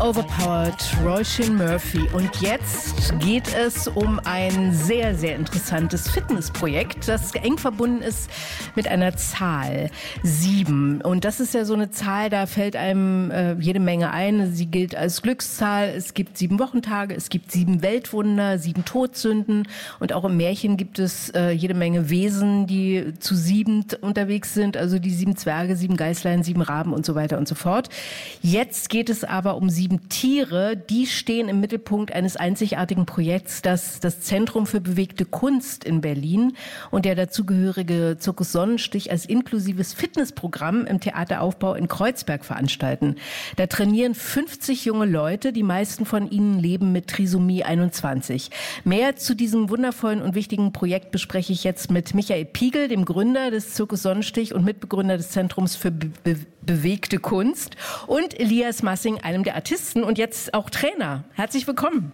Overpowered, Róisín Murphy. Und jetzt geht es um ein sehr, sehr interessantes Fitnessprojekt, das eng verbunden ist mit einer Zahl, 7. Und das ist ja so eine Zahl, da fällt einem jede Menge ein. Sie gilt als Glückszahl. Es gibt 7 Wochentage, es gibt 7 Weltwunder, 7 Todsünden. Und auch im Märchen gibt es jede Menge Wesen, die zu 7 unterwegs sind. Also die 7 Zwerge, 7 Geißlein, 7 Raben und so weiter und so fort. Jetzt geht es aber um 7 Tiere, die stehen im Mittelpunkt eines einzigartigen Projekts, das das Zentrum für bewegte Kunst in Berlin und der dazugehörige Zirkus Sonnenstich als inklusives Fitnessprogramm im Theateraufbau in Kreuzberg veranstalten. Da trainieren 50 junge Leute, die meisten von ihnen leben mit Trisomie 21. Mehr zu diesem wundervollen und wichtigen Projekt bespreche ich jetzt mit Michael Piegel, dem Gründer des Zirkus Sonnenstich und Mitbegründer des Zentrums für bewegte Kunst, und Elias Massing, einem der Artisten und jetzt auch Trainer. Herzlich willkommen.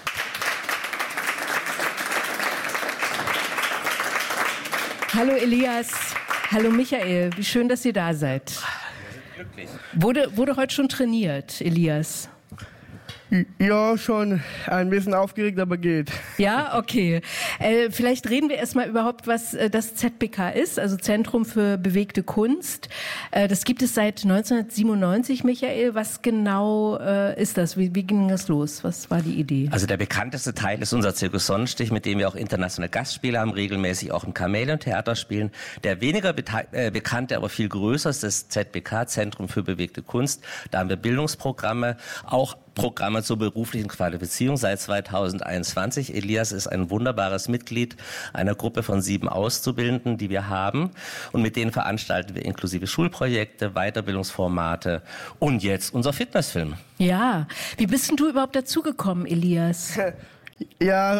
Hallo Elias, hallo Michael, wie schön, dass ihr da seid. Glücklich. Wurde heute schon trainiert, Elias? Ja, schon ein bisschen aufgeregt, aber geht. Ja, okay. Vielleicht reden wir erstmal überhaupt, was das ZBK ist, also Zentrum für bewegte Kunst. Das gibt es seit 1997, Michael. Was genau ist das? Wie ging das los? Was war die Idee? Also der bekannteste Teil ist unser Zirkus Sonnenstich, mit dem wir auch internationale Gastspiele haben, regelmäßig auch im Chamäleon-Theater spielen. Der weniger bekannte, aber viel größer ist das ZBK, Zentrum für bewegte Kunst. Da haben wir Bildungsprogramme, auch Programme zur beruflichen Qualifizierung seit 2021. Elias ist ein wunderbares Mitglied einer Gruppe von 7 Auszubildenden, die wir haben. Und mit denen veranstalten wir inklusive Schulprojekte, Weiterbildungsformate und jetzt unser Fitnessfilm. Ja, wie bist denn du überhaupt dazugekommen, Elias? Ja,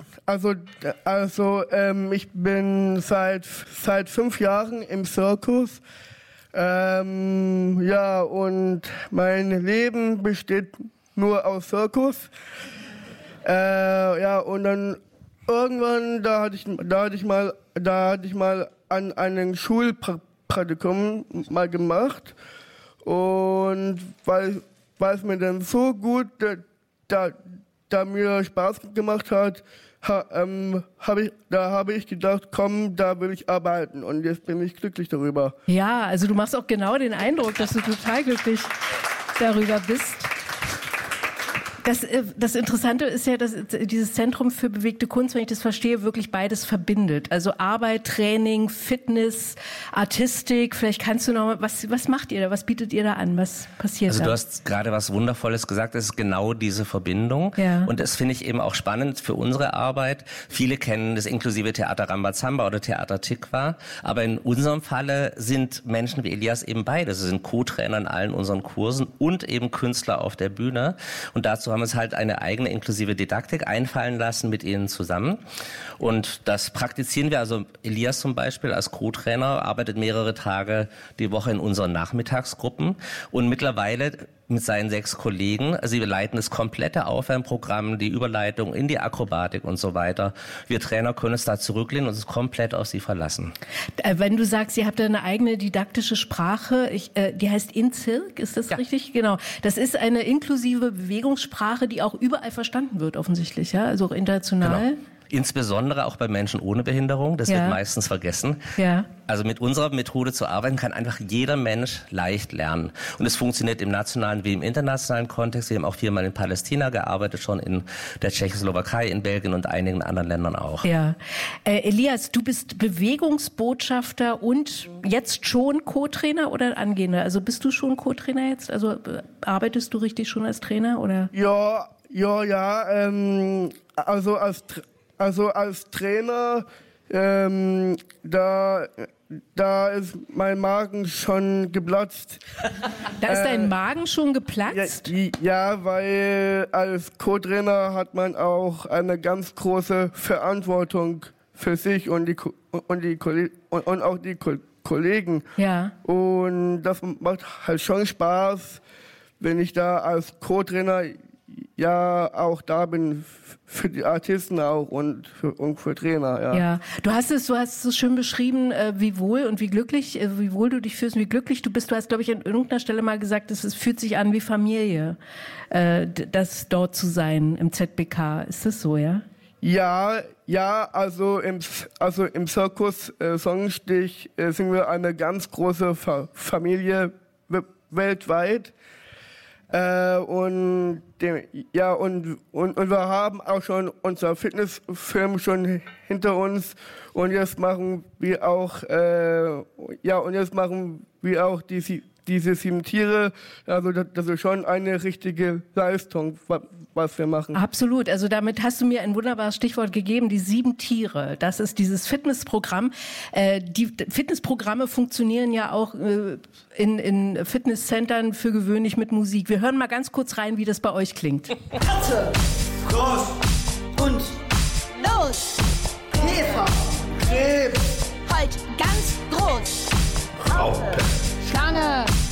ich bin seit 5 Jahren im Zirkus. Ja, und mein Leben besteht nur aus Zirkus. Ja, und dann irgendwann, da hatte ich mal an einem Schulpraktikum mal gemacht. Und weil es mir dann so gut, da mir Spaß gemacht hat, habe ich gedacht, komm, da will ich arbeiten. Und jetzt bin ich glücklich darüber. Ja, also du machst auch genau den Eindruck, dass du total glücklich darüber bist. Das Interessante ist ja, dass dieses Zentrum für bewegte Kunst, wenn ich das verstehe, wirklich beides verbindet. Also Arbeit, Training, Fitness, Artistik. Vielleicht kannst du noch, was macht ihr da? Was bietet ihr da an? Was passiert da? Also du hast gerade was Wundervolles gesagt. Das ist genau diese Verbindung. Ja. Und das finde ich eben auch spannend für unsere Arbeit. Viele kennen das inklusive Theater Rambazamba oder Theater Tikva. Aber in unserem Falle sind Menschen wie Elias eben beides. Sie sind Co-Trainer in allen unseren Kursen und eben Künstler auf der Bühne. Und dazu haben wir uns halt eine eigene inklusive Didaktik einfallen lassen mit ihnen zusammen. Und das praktizieren wir, also Elias zum Beispiel als Co-Trainer arbeitet mehrere Tage die Woche in unseren Nachmittagsgruppen und mittlerweile mit seinen 6 Kollegen, also wir leiten das komplette Aufwärmprogramm, die Überleitung in die Akrobatik und so weiter. Wir Trainer können es da zurücklehnen und uns komplett auf sie verlassen. Wenn du sagst, ihr habt da eine eigene didaktische Sprache, die heißt InZirk, ist das richtig? Genau. Das ist eine inklusive Bewegungssprache, die auch überall verstanden wird, offensichtlich, ja? Also auch international. Genau. Insbesondere auch bei Menschen ohne Behinderung, das wird meistens vergessen. Ja. Also mit unserer Methode zu arbeiten kann einfach jeder Mensch leicht lernen. Und es funktioniert im nationalen wie im internationalen Kontext. Wir haben auch 4-mal in Palästina gearbeitet, schon in der Tschechoslowakei, in Belgien und einigen anderen Ländern auch. Ja. Elias, du bist Bewegungsbotschafter und jetzt schon Co-Trainer oder Angehender? Also bist du schon Co-Trainer jetzt? Also arbeitest du richtig schon als Trainer oder? Ja. Also als Trainer, da ist mein Magen schon geplatzt. Da ist dein Magen schon geplatzt? Ja, weil als Co-Trainer hat man auch eine ganz große Verantwortung für sich und auch die Kollegen. Ja. Und das macht halt schon Spaß, wenn ich da als Co-Trainer auch da bin für die Artisten auch und für Trainer. Ja. Ja, du hast es so schön beschrieben, wie wohl und wie glücklich, wie wohl du dich fühlst und wie glücklich du bist. Du hast, glaube ich, an irgendeiner Stelle mal gesagt, es fühlt sich an wie Familie, das dort zu sein im ZBK. Ist das so, ja? Ja, also im Zirkus Sonnenstich sind wir eine ganz große Familie weltweit. Und wir haben auch schon unser Fitnessfilm schon hinter uns und jetzt machen wir auch diese 7 Tiere, also das ist schon eine richtige Leistung, was wir machen. Absolut, also damit hast du mir ein wunderbares Stichwort gegeben, die 7 Tiere. Das ist dieses Fitnessprogramm. Die Fitnessprogramme funktionieren ja auch in Fitnesscentern für gewöhnlich mit Musik. Wir hören mal ganz kurz rein, wie das bei euch klingt. Katze, groß und los. Käfer, Krebs, Halt ganz groß. Raupe, Schlange,